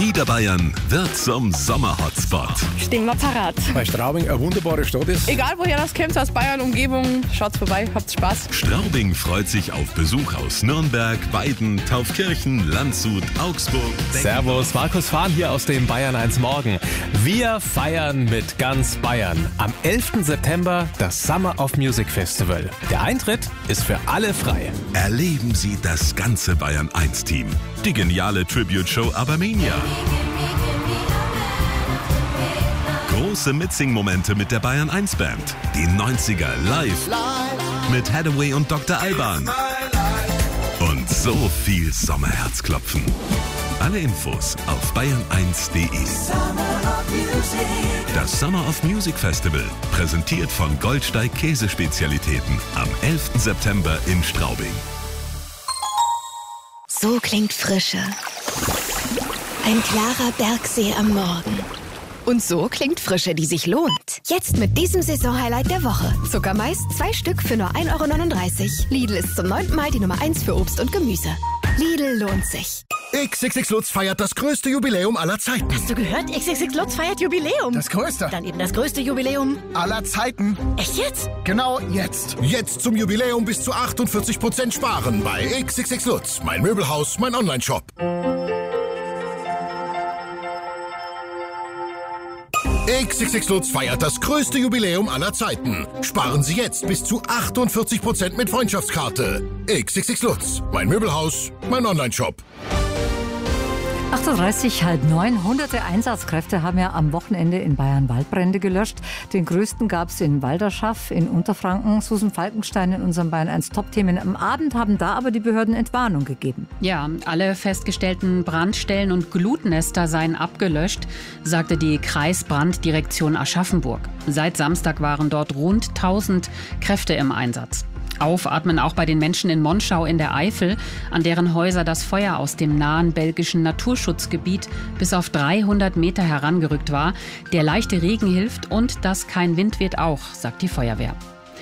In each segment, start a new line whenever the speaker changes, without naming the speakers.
Niederbayern wird zum Sommerhotspot.
Stehen wir parat.
Weil Straubing eine wunderbare Stadt ist.
Egal woher das kommt, aus Bayern, Umgebung, schaut's vorbei, habt Spaß.
Straubing freut sich auf Besuch aus Nürnberg, Weiden, Taufkirchen, Landshut, Augsburg.
Servus, Markus Fahn hier aus dem Bayern 1 Morgen. Wir feiern mit ganz Bayern. Am 11. September das Summer of Music Festival. Der Eintritt ist für alle frei.
Erleben Sie das ganze Bayern 1 Team. Die geniale Tribute-Show Abermania. Große Mitsing-Momente mit der Bayern 1 Band. Die 90er live mit Hathaway und Dr. Alban. Und so viel Sommerherzklopfen. Alle Infos auf bayern1.de. Das Summer of Music Festival, präsentiert von Goldsteig Käsespezialitäten, am 11. September in Straubing.
So klingt Frische. Ein klarer Bergsee am Morgen. Und so klingt Frische, die sich lohnt. Jetzt mit diesem Saisonhighlight der Woche. Zuckermais 2 Stück für nur 1,39 €. Lidl ist zum 9. Mal die Nummer 1 für Obst und Gemüse. Lidl lohnt sich.
XXX Lutz feiert das größte Jubiläum aller Zeiten.
Hast du gehört? XXX Lutz feiert Jubiläum.
Das größte.
Dann eben das größte Jubiläum
Aller Zeiten.
Echt jetzt?
Genau jetzt. Jetzt zum Jubiläum bis zu 48% sparen bei XXX Lutz. Mein Möbelhaus, mein Onlineshop. XXX Lutz feiert das größte Jubiläum aller Zeiten. Sparen Sie jetzt bis zu 48% mit Freundschaftskarte. XXX Lutz. Mein Möbelhaus, mein Onlineshop.
8.30 Uhr, 8:30. Hunderte Einsatzkräfte haben ja am Wochenende in Bayern Waldbrände gelöscht. Den größten gab es in Walderschaff in Unterfranken. Susan Falkenstein in unserem Bayern 1 Top-Themen. Am Abend haben da aber die Behörden Entwarnung gegeben.
Ja, alle festgestellten Brandstellen und Glutnester seien abgelöscht, sagte die Kreisbranddirektion Aschaffenburg. Seit Samstag waren dort rund 1000 Kräfte im Einsatz. Aufatmen auch bei den Menschen in Monschau in der Eifel, an deren Häuser das Feuer aus dem nahen belgischen Naturschutzgebiet bis auf 300 Meter herangerückt war. Der leichte Regen hilft und dass kein Wind weht auch, sagt die Feuerwehr.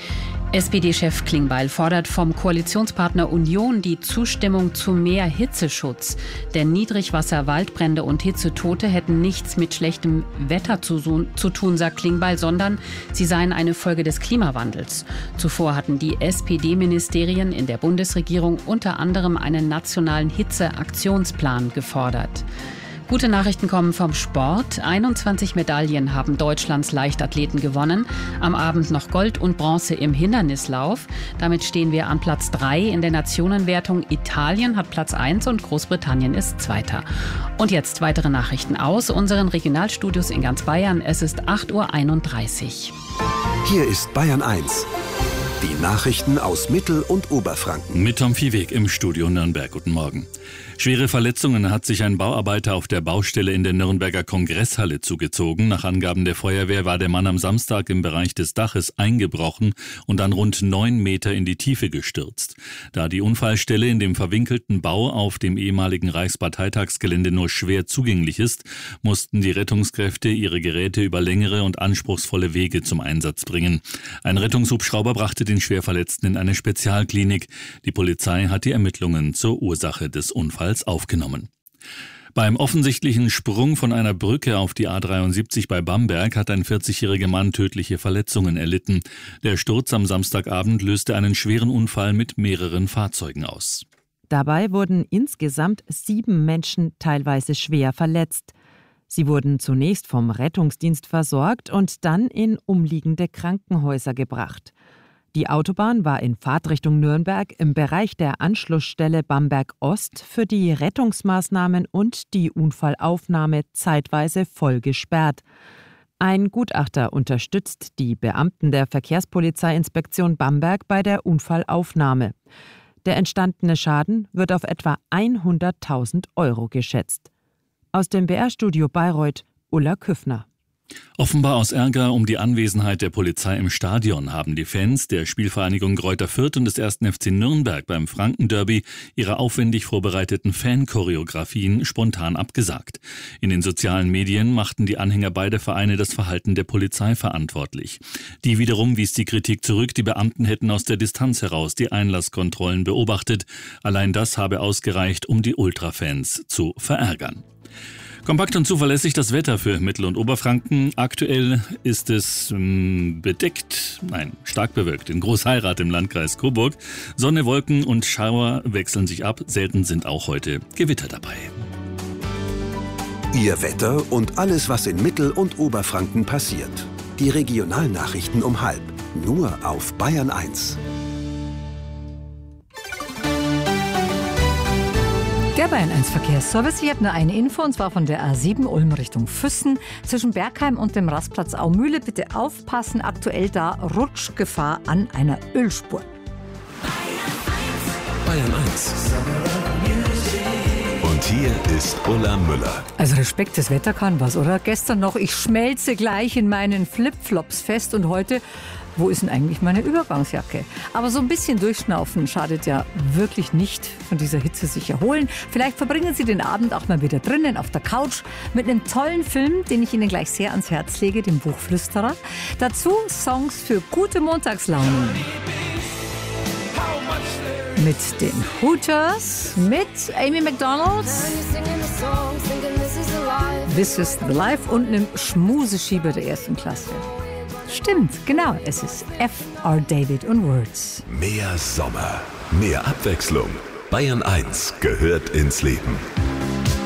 SPD-Chef Klingbeil fordert vom Koalitionspartner Union die Zustimmung zu mehr Hitzeschutz. Denn Niedrigwasser, Waldbrände und Hitzetote hätten nichts mit schlechtem Wetter zu tun, sagt Klingbeil, sondern sie seien eine Folge des Klimawandels. Zuvor hatten die SPD-Ministerien in der Bundesregierung unter anderem einen nationalen Hitzeaktionsplan gefordert. Gute Nachrichten kommen vom Sport. 21 Medaillen haben Deutschlands Leichtathleten gewonnen. Am Abend noch Gold und Bronze im Hindernislauf. Damit stehen wir an Platz 3 in der Nationenwertung. Italien hat Platz 1 und Großbritannien ist Zweiter. Und jetzt weitere Nachrichten aus unseren Regionalstudios in ganz Bayern. Es ist 8:31 Uhr.
Hier ist Bayern 1. Die Nachrichten aus Mittel- und Oberfranken.
Mit Tom Viehweg im Studio Nürnberg. Guten Morgen. Schwere Verletzungen hat sich ein Bauarbeiter auf der Baustelle in der Nürnberger Kongresshalle zugezogen. Nach Angaben der Feuerwehr war der Mann am Samstag im Bereich des Daches eingebrochen und dann rund 9 Meter in die Tiefe gestürzt. Da die Unfallstelle in dem verwinkelten Bau auf dem ehemaligen Reichsparteitagsgelände nur schwer zugänglich ist, mussten die Rettungskräfte ihre Geräte über längere und anspruchsvolle Wege zum Einsatz bringen. Ein Rettungshubschrauber brachte den Schwerverletzten in eine Spezialklinik. Die Polizei hat die Ermittlungen zur Ursache des Unfalls aufgenommen. Beim offensichtlichen Sprung von einer Brücke auf die A73 bei Bamberg hat ein 40-jähriger Mann tödliche Verletzungen erlitten. Der Sturz am Samstagabend löste einen schweren Unfall mit mehreren Fahrzeugen aus.
Dabei wurden insgesamt 7 Menschen teilweise schwer verletzt. Sie wurden zunächst vom Rettungsdienst versorgt und dann in umliegende Krankenhäuser gebracht. Die Autobahn war in Fahrtrichtung Nürnberg im Bereich der Anschlussstelle Bamberg Ost für die Rettungsmaßnahmen und die Unfallaufnahme zeitweise voll gesperrt. Ein Gutachter unterstützt die Beamten der Verkehrspolizeiinspektion Bamberg bei der Unfallaufnahme. Der entstandene Schaden wird auf etwa 100.000 € geschätzt. Aus dem BR-Studio Bayreuth, Ulla Küffner.
Offenbar aus Ärger um die Anwesenheit der Polizei im Stadion haben die Fans der Spielvereinigung Greuther Fürth und des 1. FC Nürnberg beim Frankenderby ihre aufwendig vorbereiteten Fanchoreografien spontan abgesagt. In den sozialen Medien machten die Anhänger beider Vereine das Verhalten der Polizei verantwortlich. Die wiederum wies die Kritik zurück, die Beamten hätten aus der Distanz heraus die Einlasskontrollen beobachtet. Allein das habe ausgereicht, um die Ultrafans zu verärgern. Kompakt und zuverlässig das Wetter für Mittel- und Oberfranken. Aktuell ist es stark bewölkt in Großheirath im Landkreis Coburg. Sonne, Wolken und Schauer wechseln sich ab. Selten sind auch heute Gewitter dabei.
Ihr Wetter und alles, was in Mittel- und Oberfranken passiert. Die Regionalnachrichten um 12:30. Nur auf Bayern 1.
Der Bayern 1 Verkehrsservice. Ich habe nur eine Info, und zwar von der A7 Ulm Richtung Füssen. Zwischen Bergheim und dem Rastplatz Aumühle bitte aufpassen. Aktuell da Rutschgefahr an einer Ölspur.
Bayern 1. Und hier ist Ulla Müller.
Also Respekt, das Wetter kann was, oder? Gestern noch, ich schmelze gleich in meinen Flipflops fest, und heute, wo ist denn eigentlich meine Übergangsjacke? Aber so ein bisschen durchschnaufen schadet ja wirklich nicht, von dieser Hitze sich erholen. Vielleicht verbringen Sie den Abend auch mal wieder drinnen auf der Couch mit einem tollen Film, den ich Ihnen gleich sehr ans Herz lege, dem Buchflüsterer. Dazu Songs für gute Montagslaune. Mit den Hooters, mit Amy Macdonald, This is the Life und einem Schmuseschieber der 1. Klasse. Stimmt, genau, es ist F.R. David und Words.
Mehr Sommer, mehr Abwechslung. Bayern 1 gehört ins Leben.